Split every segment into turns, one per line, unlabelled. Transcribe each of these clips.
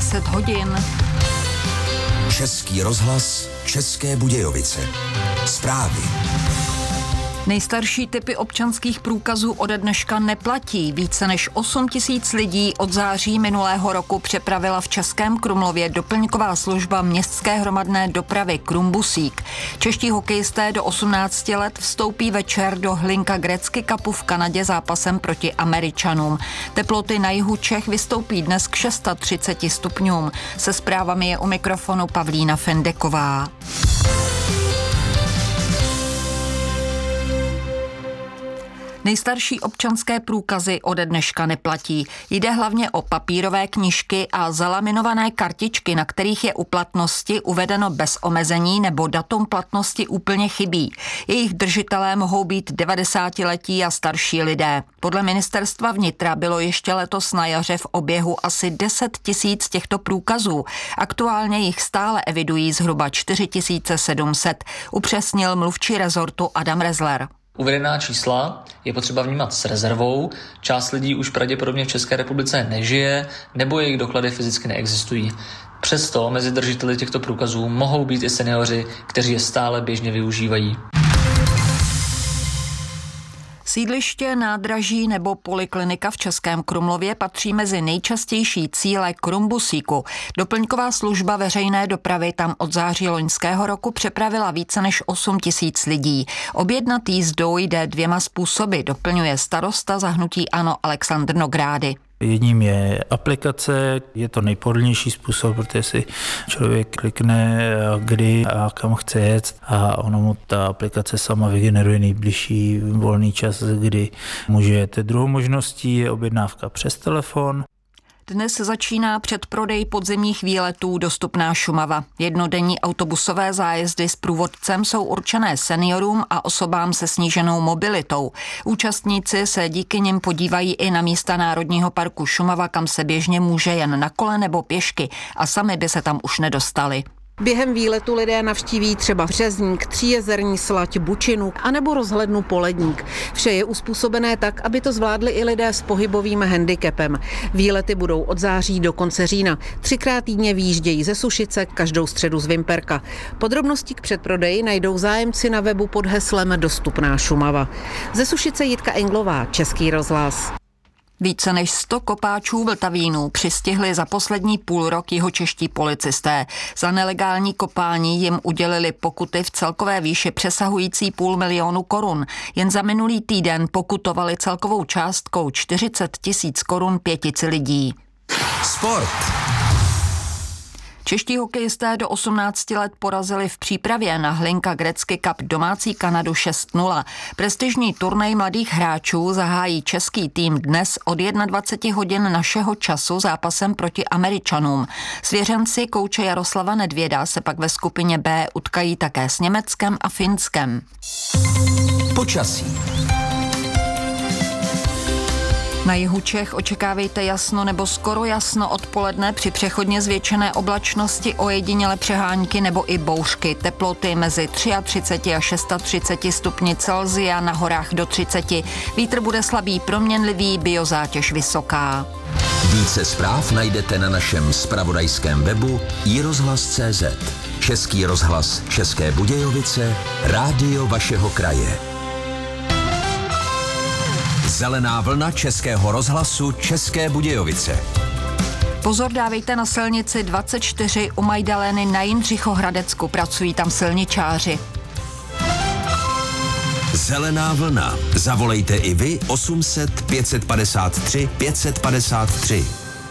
10 hodin.
Český rozhlas, České Budějovice. Zprávy.
Nejstarší typy občanských průkazů ode dneška neplatí. Více než 8 000 lidí od září minulého roku přepravila v Českém Krumlově doplňková služba městské hromadné dopravy Krumbusík. Čeští hokejisté do 18 let vstoupí večer do Hlinka Gretzky Cupu v Kanadě zápasem proti Američanům. Teploty na jihu Čech vystoupí dnes k 630 stupňům. Se zprávami je u mikrofonu Pavlína Fendeková. Nejstarší občanské průkazy ode dneška neplatí. Jde hlavně o papírové knížky a zalaminované kartičky, na kterých je u platnosti uvedeno bez omezení nebo datum platnosti úplně chybí. Jejich držitelé mohou být 90letí a starší lidé. Podle ministerstva vnitra bylo ještě letos na jaře v oběhu asi 10 000 těchto průkazů. Aktuálně jich stále evidují zhruba 4 700, upřesnil mluvčí rezortu Adam Rezler.
Uvedená čísla je potřeba vnímat s rezervou. Část lidí už pravděpodobně v České republice nežije nebo jejich doklady fyzicky neexistují. Přesto mezi držiteli těchto průkazů mohou být i seniori, kteří je stále běžně využívají.
Sídliště, nádraží nebo poliklinika v Českém Krumlově patří mezi nejčastější cíle Krumbusíku. Doplňková služba veřejné dopravy tam od září loňského roku přepravila více než 8 000 lidí. Objednat jízdou jde 2 způsoby, doplňuje starosta za hnutí ANO Alexandr Nogrády.
Jedním je aplikace, je to nejpohodlnější způsob, protože si člověk klikne kdy a kam chce jet a ono mu ta aplikace sama vygeneruje nejbližší volný čas, kdy může jet. Druhou možností je objednávka přes telefon.
Dnes začíná předprodej podzimních výletů Dostupná Šumava. Jednodenní autobusové zájezdy s průvodcem jsou určené seniorům a osobám se sníženou mobilitou. Účastníci se díky nim podívají i na místa Národního parku Šumava, kam se běžně může jen na kole nebo pěšky a sami by se tam už nedostali.
Během výletu lidé navštíví třeba Březník, Tříjezerní slať, Bučinu anebo rozhlednu Poledník. Vše je uspůsobené tak, aby to zvládli i lidé s pohybovým handicapem. Výlety budou od září do konce října. 3krát týdně vyjíždějí ze Sušice, každou středu z Vimperka. Podrobnosti k předprodeji najdou zájemci na webu pod heslem Dostupná Šumava. Ze Sušice Jitka Englová, Český rozhlas.
Více než 100 kopáčů vltavínů přistihli za poslední půlrok jihočeští policisté. Za nelegální kopání jim udělili pokuty v celkové výši přesahující 500 000 korun. Jen za minulý týden pokutovali celkovou částkou 40 000 korun 5 lidí.
Sport.
Čeští hokejisté do 18 let porazili v přípravě na Hlinka Gretzky Cup domácí Kanadu 6-0. Prestižní turnaj mladých hráčů zahájí český tým dnes od 21 hodin našeho času zápasem proti Američanům. Svěřenci kouče Jaroslava Nedvěda se pak ve skupině B utkají také s Německem a Finskem.
Počasí.
Na jihu Čech očekávejte jasno nebo skoro jasno odpoledne při přechodně zvětšené oblačnosti, ojediněle přehánky nebo i bouřky. Teploty mezi 33 a 630 stupni Celsia, na horách do 30. Vítr bude slabý, proměnlivý, biozátěž vysoká.
Více zpráv najdete na našem zpravodajském webu iRozhlas.cz. Český rozhlas České Budějovice, rádio vašeho kraje. Zelená vlna Českého rozhlasu České Budějovice.
Pozor dávejte na silnici 24 u Majdalény na Jindřichohradecku. Pracují tam silničáři.
Zelená vlna. Zavolejte i vy 800 553 553.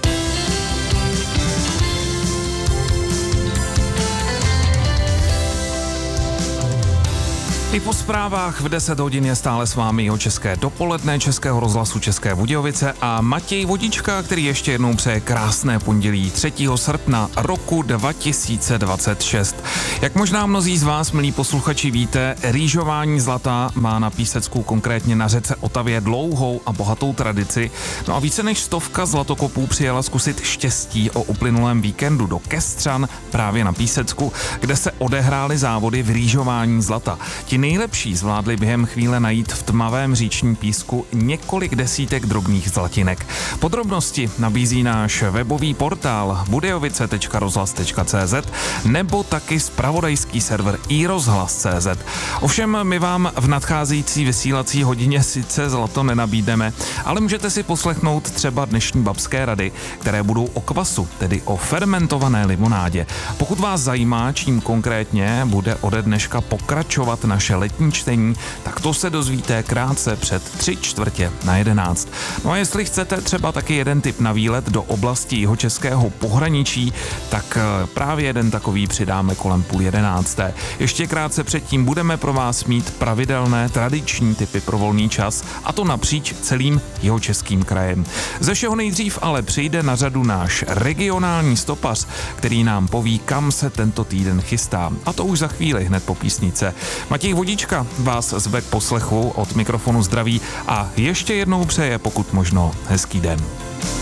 I po zprávách v 10 hodin je stále s vámi Jihočeské dopoledne Českého rozhlasu České Budějovice a Matěj Vodička, který ještě jednou přeje krásné pondělí 3. srpna roku 2026. Jak možná mnozí z vás, milí posluchači, víte, rýžování zlata má na Písecku, konkrétně na řece Otavě, dlouhou a bohatou tradici. No a více než 100 zlatokopů přijela zkusit štěstí o uplynulém víkendu do Kestřan, právě na Písecku, kde se odehrály závody v rýžování zlata. Ti nejlepší zvládli během chvíle najít v tmavém říčním písku několik desítek drobných zlatinek. Podrobnosti nabízí náš webový portál budějovice.rozhlas.cz nebo taky zpravodajský server iRozhlas.cz. Ovšem my vám v nadcházející vysílací hodině sice zlato nenabídneme, ale můžete si poslechnout třeba dnešní babské rady, které budou o kvasu, tedy o fermentované limonádě. Pokud vás zajímá, čím konkrétně bude ode dneška pokračovat naše letní čtení, tak to se dozvíte krátce před 11:45. No a jestli chcete třeba taky jeden tip na výlet do oblasti jihočeského pohraničí, tak právě jeden takový přidáme kolem 10:30. Ještě krátce předtím budeme pro vás mít pravidelné tradiční tipy pro volný čas, a to napříč celým jihočeským krajem. Ze všeho nejdřív ale přijde na řadu náš regionální stopař, který nám poví, kam se tento týden chystá. A to už za chvíli, hned po písnice. Matěj Vodička vás zve k poslechu, od mikrofonu zdraví a ještě jednou přeje pokud možno hezký den.